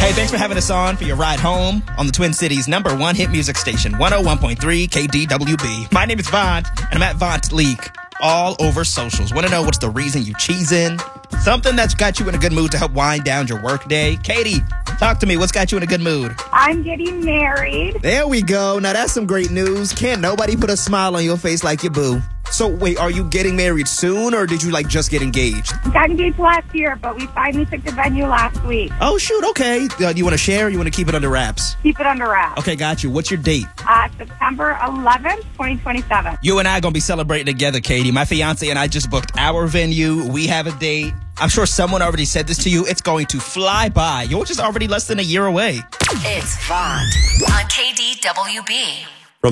Hey, thanks for having us on for your ride home on the Twin Cities' #1 hit music station, 101.3 KDWB. My name is Vaunt, and I'm at Vaunt Leak all over socials. Want to know what's the reason you cheesing? Something that's got you in a good mood to help wind down your workday? Katie, talk to me. What's got you in a good mood? I'm getting married. There we go. Now that's some great news. Can't nobody put a smile on your face like your boo. So wait, are you getting married soon, or did you just get engaged? Got engaged last year, but we finally took the venue last week. Oh shoot, okay. Do you want to share, or you want to keep it under wraps? Keep it under wraps. Okay, got you. What's your date? September 11th, 2027. You and I are going to be celebrating together, Katie. My fiance and I just booked our venue. We have a date. I'm sure someone already said this to you. It's going to fly by. Yours is already less than a year away. It's Vaunt on KDWB.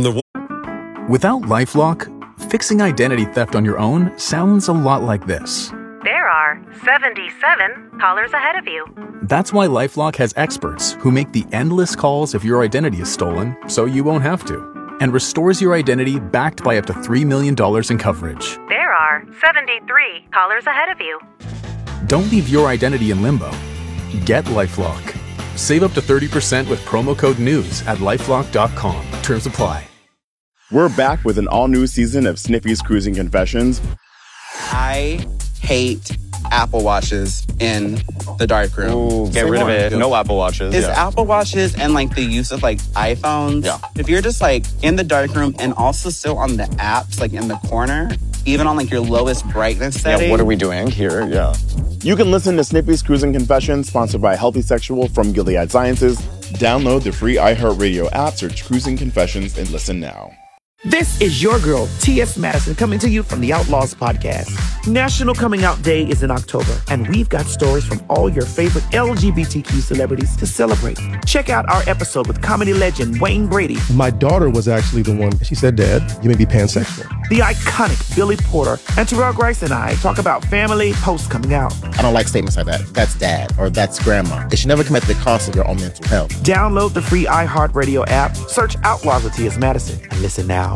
Without LifeLock, fixing identity theft on your own sounds a lot like this. There are 77 callers ahead of you. That's why LifeLock has experts who make the endless calls if your identity is stolen, so you won't have to, and restores your identity backed by up to $3 million in coverage. There are 73 callers ahead of you. Don't leave your identity in limbo. Get LifeLock. Save up to 30% with promo code NEWS at LifeLock.com. Terms apply. We're back with an all-new season of Snippy's Cruising Confessions. I hate Apple Watches in the darkroom. Ooh, get rid of it. No Apple Watches. It's Apple Watches and the use of iPhones. Yeah. If you're just in the darkroom and also still on the apps in the corner, even on your lowest brightness setting. Yeah, what are we doing here? Yeah. You can listen to Snippy's Cruising Confessions, sponsored by Healthy Sexual from Gilead Sciences. Download the free iHeartRadio app, search Cruising Confessions, and listen now. This is your girl, T.S. Madison, coming to you from the Outlaws Podcast. National Coming Out Day is in October, and we've got stories from all your favorite LGBTQ celebrities to celebrate. Check out our episode with comedy legend Wayne Brady. My daughter was actually the one. She said, Dad, you may be pansexual. The iconic Billy Porter and Terrell Grice and I talk about family post coming out. I don't like statements like that. That's dad or that's grandma. It should never come at the cost of your own mental health. Download the free iHeartRadio app, search Outlaws with T.S. Madison, and listen now.